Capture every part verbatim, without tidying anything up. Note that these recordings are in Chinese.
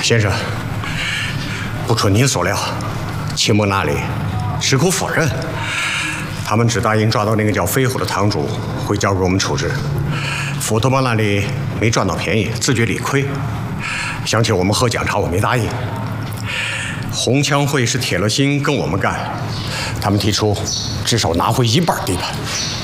先生，不出您所料，秦梦那里矢口否认，他们只答应抓到那个叫飞虎的堂主，会交给我们处置。斧头帮那里没赚到便宜，自觉理亏，想请我们喝奖茶，我没答应。红枪会是铁了心跟我们干，他们提出至少拿回一半地盘。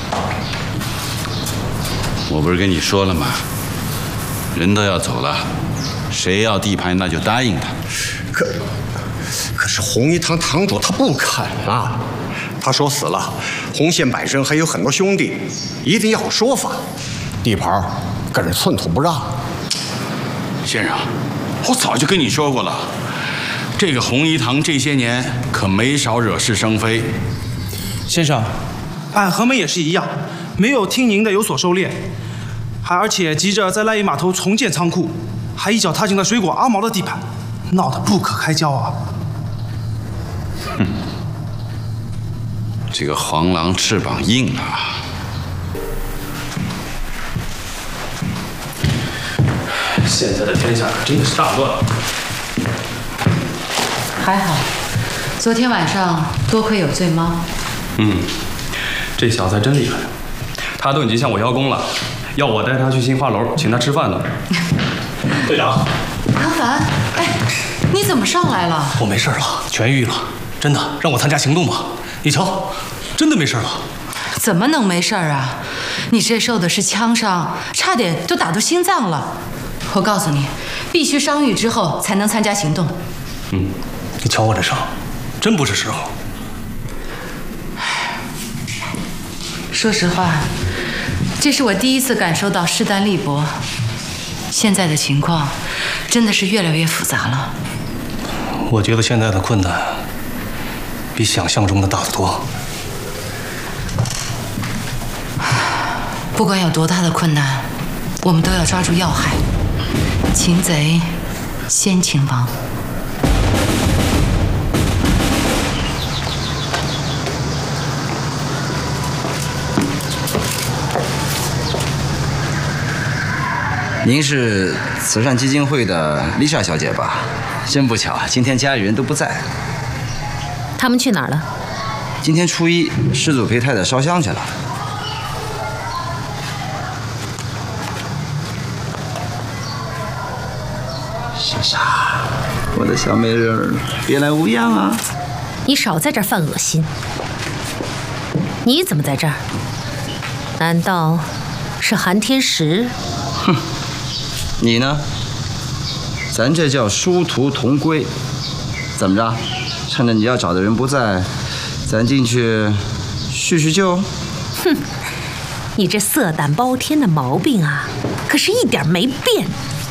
我不是跟你说了吗？人都要走了，谁要地盘那就答应他。 可可是红衣堂堂主他不肯啊，他说死了，红线本身还有很多兄弟，一定要有说法。地盘更是寸土不让。 先生，我早就跟你说过了，这个红衣堂这些年可没少惹是生非。 先生，俺和门也是一样，没有听您的有所收敛，还而且急着在赖邑码头重建仓库，还一脚踏进了水果阿毛的地盘，闹得不可开交啊！ 哼，这个黄狼翅膀硬啊！ 现在的天下可真的是大乱。 还好，昨天晚上多亏有醉猫。 嗯，这小子还真厉害，他都已经向我邀功了，要我带他去新花楼请他吃饭呢。队长， 唐凡，哎，你怎么上来了？ 我没事了，痊愈了，真的，让我参加行动吧。你瞧，真的没事了。 怎么能没事啊？你这受的是枪伤，差点就打到心脏了。我告诉你，必须伤愈之后才能参加行动。 嗯，你瞧我这伤，真不是时候。 说实话，这是我第一次感受到势单力薄。现在的情况真的是越来越复杂了。 我觉得现在的困难比想象中的大得多。 不管有多大的困难，我们都要抓住要害。擒贼先擒王。 您是慈善基金会的丽莎小姐吧？真不巧，今天家里人都不在。 他们去哪儿了？ 今天初一，施主陪太太烧香去了。莎莎，我的小美人儿，别来无恙啊！ 你少在这儿犯恶心。你怎么在这儿？难道是韩天石？ 哼，你呢？咱这叫殊途同归。怎么着？趁着你要找的人不在，咱进去叙叙旧？ 哼，你这色胆包天的毛病啊，可是一点没变。